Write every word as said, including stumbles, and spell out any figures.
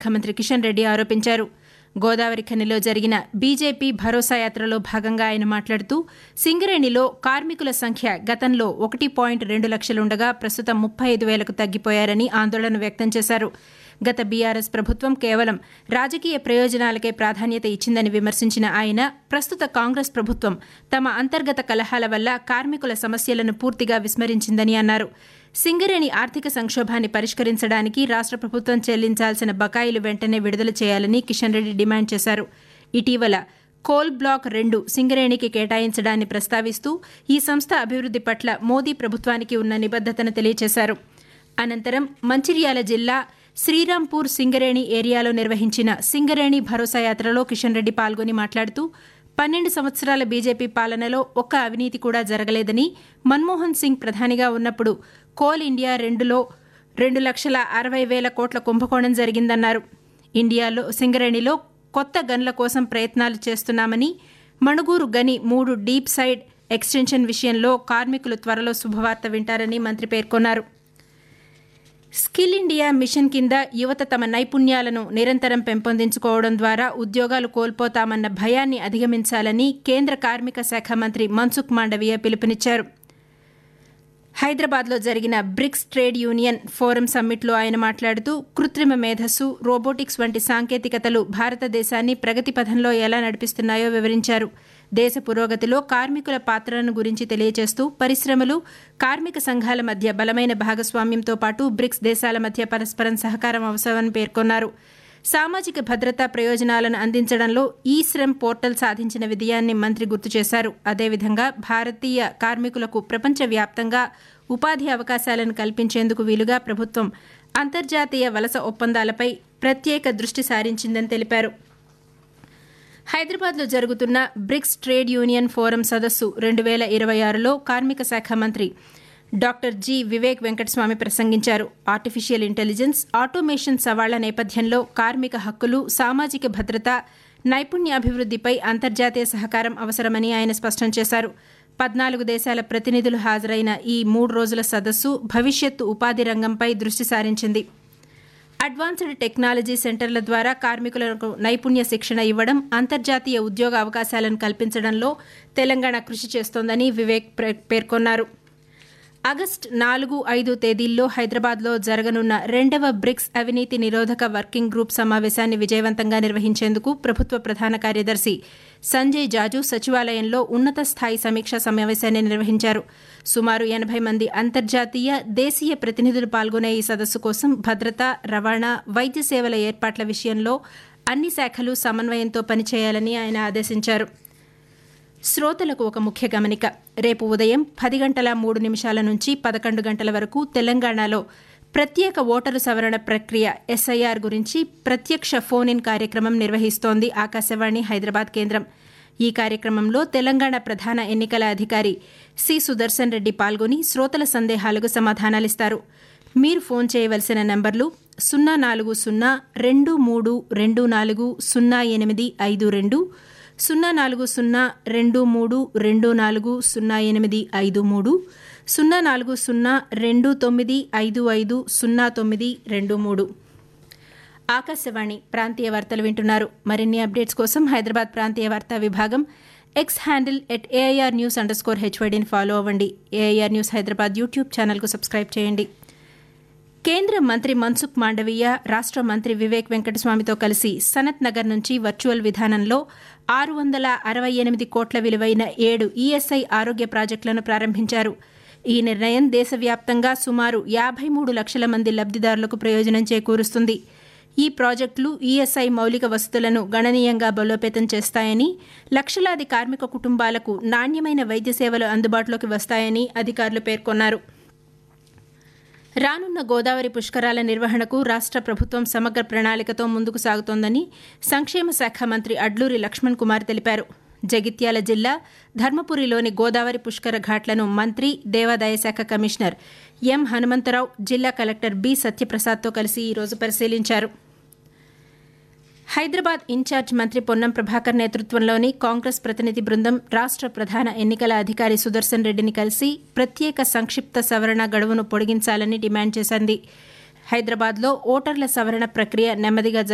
మంత్రి కిషన్ రెడ్డి ఆరోపించారు. గోదావరి ఖనిలో జరిగిన బీజేపీ భరోసా యాత్రలో భాగంగా ఆయన మాట్లాడుతూ సింగరేణిలో కార్మికుల సంఖ్య గతంలో ఒకటి పాయింట్ రెండు లక్షలుండగా ప్రస్తుతం ముప్పై ఐదు వేలకు తగ్గిపోయారని ఆందోళన వ్యక్తం చేశారు. గత బీఆర్ఎస్ ప్రభుత్వం కేవలం రాజకీయ ప్రయోజనాలకే ప్రాధాన్యత ఇచ్చిందని విమర్శించిన ఆయన ప్రస్తుత కాంగ్రెస్ ప్రభుత్వం తమ అంతర్గత కలహాల వల్ల కార్మికుల సమస్యలను పూర్తిగా విస్మరించిందని అన్నారు. సింగరేణి ఆర్థిక సంక్షోభాన్ని పరిష్కరించడానికి రాష్ట ప్రభుత్వం చెల్లించాల్సిన బకాయిలు వెంటనే విడుదల చేయాలని కిషన్ రెడ్డి డిమాండ్ చేశారు. ఇటీవల కోల్ బ్లాక్ రెండు సింగరేణికి కేటాయించడాన్ని ప్రస్తావిస్తూ ఈ సంస్థ అభివృద్ది పట్ల మోదీ ప్రభుత్వానికి ఉన్న నిబద్దతను తెలియజేశారు. అనంతరం మంచిర్యాల జిల్లా శ్రీరాంపూర్ సింగరేణి ఏరియాలో నిర్వహించిన సింగరేణి భరోసా యాత్రలో కిషన్ రెడ్డి పాల్గొని మాట్లాడుతూ పన్నెండు సంవత్సరాల బీజేపీ పాలనలో ఒక్క అవినీతి కూడా జరగలేదని, మన్మోహన్ సింగ్ ప్రధానిగా ఉన్నప్పుడు కోల్ ఇండియా రెండులో రెండు లక్షల అరవై వేల కోట్ల కుంభకోణం జరిగిందన్నారు. ఇండియాలో సింగరేణిలో కొత్త గన్ల కోసం ప్రయత్నాలు చేస్తున్నామని, మణుగూరు గని మూడు డీప్ సైడ్ ఎక్స్టెన్షన్ విషయంలో కార్మికులు త్వరలో శుభవార్త వింటారని మంత్రి పేర్కొన్నారు. స్కిల్ ఇండియా మిషన్ కింద యువత తమ నైపుణ్యాలను నిరంతరం పెంపొందించుకోవడం ద్వారా ఉద్యోగాలు కోల్పోతామన్న భయాన్ని అధిగమించాలని కేంద్ర కార్మిక శాఖ మంత్రి మన్సుఖ్ మాండవీయ పిలుపునిచ్చారు. హైదరాబాద్లో జరిగిన బ్రిక్స్ ట్రేడ్ యూనియన్ ఫోరం సమ్మిట్లో ఆయన మాట్లాడుతూ కృత్రిమ మేధస్సు, రోబోటిక్స్ వంటి సాంకేతికతలు భారతదేశాన్ని ప్రగతి పథంలో ఎలా నడిపిస్తున్నాయో వివరించారు. దేశ పురోగతిలో కార్మికుల పాత్రను గురించి తెలియజేస్తూ పరిశ్రమలు, కార్మిక సంఘాల మధ్య బలమైన భాగస్వామ్యంతో పాటు బ్రిక్స్ దేశాల మధ్య పరస్పరం సహకారం అవసరమని పేర్కొన్నారు. సామాజిక భద్రతా ప్రయోజనాలను అందించడంలో ఈ శ్రమ్ పోర్టల్ సాధించిన విజయాన్ని మంత్రి గుర్తు చేశారు. అదేవిధంగా భారతీయ కార్మికులకు ప్రపంచవ్యాప్తంగా ఉపాధి అవకాశాలను కల్పించేందుకు వీలుగా ప్రభుత్వం అంతర్జాతీయ వలస ఒప్పందాలపై ప్రత్యేక దృష్టి సారించిందని తెలిపారు. హైదరాబాద్లో జరుగుతున్న బ్రిక్స్ ట్రేడ్ యూనియన్ ఫోరం సదస్సు రెండు వేల ఇరవై ఆరులో కార్మిక శాఖ మంత్రి డాక్టర్ జి వివేక్ వెంకటస్వామి ప్రసంగించారు. ఆర్టిఫిషియల్ ఇంటెలిజెన్స్, ఆటోమేషన్ సవాళ్ల నేపథ్యంలో కార్మిక హక్కులు, సామాజిక భద్రత, నైపుణ్యాభివృద్దిపై అంతర్జాతీయ సహకారం అవసరమని ఆయన స్పష్టం చేశారు. పద్నాలుగు దేశాల ప్రతినిధులు హాజరైన ఈ మూడు రోజుల సదస్సు భవిష్యత్తు ఉపాధి రంగంపై దృష్టి సారించింది. అడ్వాన్స్డ్ టెక్నాలజీ సెంటర్ల ద్వారా కార్మికులకు నైపుణ్య శిక్షణ ఇవ్వడం, అంతర్జాతీయ ఉద్యోగ అవకాశాలను కల్పించడంలో తెలంగాణ కృషి చేస్తోందని వివేక్ పేర్కొన్నారు. ఆగస్టు నాలుగు, ఐదు తేదీల్లో హైదరాబాద్లో జరగనున్న రెండవ బ్రిక్స్ అవినీతి నిరోధక వర్కింగ్ గ్రూప్ సమావేశాన్ని విజయవంతంగా నిర్వహించేందుకు ప్రభుత్వ ప్రధాన కార్యదర్శి సంజయ్ జాజు సచివాలయంలో ఉన్నత స్థాయి సమీక్షా సమావేశాన్ని నిర్వహించారు. సుమారు ఎనభై మంది అంతర్జాతీయ, దేశీయ ప్రతినిధులు పాల్గొనే ఈ సదస్సు కోసం భద్రత, రవాణా, వైద్య సేవల ఏర్పాట్ల విషయంలో అన్ని శాఖలు సమన్వయంతో పనిచేయాలని ఆయన ఆదేశించారు. శ్రోతలకు ఒక ముఖ్య గమనిక. రేపు ఉదయం పది గంటల మూడు నిమిషాల నుంచి పదకొండు గంటల వరకు తెలంగాణలో ప్రత్యేక ఓటరు సవరణ ప్రక్రియ ఎస్ఐఆర్ గురించి ప్రత్యక్ష ఫోన్ ఇన్ కార్యక్రమం నిర్వహిస్తోంది ఆకాశవాణి హైదరాబాద్ కేంద్రం. ఈ కార్యక్రమంలో తెలంగాణ ప్రధాన ఎన్నికల అధికారి సి సుదర్శన్ రెడ్డి పాల్గొని శ్రోతల సందేహాలకు సమాధానాలిస్తారు. మీరు ఫోన్ చేయవలసిన నంబర్లు సున్నా నాలుగు సున్నా రెండు మూడు రెండు నాలుగు సున్నా ఎనిమిది ఐదు రెండు, సున్నా నాలుగు సున్నా రెండు మూడు రెండు నాలుగు సున్నా ఎనిమిది ఐదు మూడు, సున్నా నాలుగు సున్నా రెండు తొమ్మిది ఐదు ఐదు సున్నా తొమ్మిది రెండు మూడు. ఆకాశవాణి ప్రాంతీయ వార్తలు వింటున్నారు. మరిన్ని అప్డేట్స్ కోసం హైదరాబాద్ ప్రాంతీయ వార్తా విభాగం X handle at AIR news under score హెచ్వైడీని follow అవ్వండి. ఏఐఆర్ న్యూస్ హైదరాబాద్ యూట్యూబ్ ఛానల్కు సబ్స్క్రైబ్ చేయండి. కేంద్ర మంత్రి మన్సుఖ్ మాండవీయ రాష్ట మంత్రి వివేక్ వెంకటస్వామితో కలిసి సనత్ నగర్ నుంచి వర్చువల్ విధానంలో ఆరు వందల అరవై ఎనిమిది కోట్ల విలువైన ఏడు ఈఎస్ఐ ఆరోగ్య ప్రాజెక్టులను ప్రారంభించారు. ఈ నిర్ణయం దేశవ్యాప్తంగా సుమారు యాభై మూడు లక్షల మంది లబ్దిదారులకు ప్రయోజనం చేకూరుస్తుంది. ఈ ప్రాజెక్టులు ఈఎస్ఐ మౌలిక వసతులను గణనీయంగా బలోపేతం చేస్తాయని, లక్షలాది కార్మిక కుటుంబాలకు నాణ్యమైన వైద్య సేవలు అందుబాటులోకి వస్తాయని అధికారులు పేర్కొన్నారు. రానున్న గోదావరి పుష్కరాల నిర్వహణకు రాష్ట ప్రభుత్వం సమగ్ర ప్రణాళికతో ముందుకు సాగుతోందని సంక్షేమ శాఖ మంత్రి అడ్లూరి లక్ష్మణ్ కుమార్ తెలిపారు. జగిత్యాల జిల్లా ధర్మపురిలోని గోదావరి పుష్కర ఘాట్లను మంత్రి, దేవాదాయ శాఖ కమిషనర్ ఎం హనుమంతరావు, జిల్లా కలెక్టర్ బి సత్యప్రసాద్తో కలిసి ఈరోజు పరిశీలించారు. హైదరాబాద్ ఇన్ఛార్జ్ మంత్రి పొన్నం ప్రభాకర్ నేతృత్వంలోని కాంగ్రెస్ ప్రతినిధి బృందం రాష్ట ప్రధాన ఎన్నికల అధికారి సుదర్శన్ రెడ్డిని కలిసి ప్రత్యేక సంక్షిప్త సవరణ గడువును పొడిగించాలని డిమాండ్ చేసింది. హైదరాబాద్లో ఓటర్ల సవరణ ప్రక్రియ నెమ్మదిగా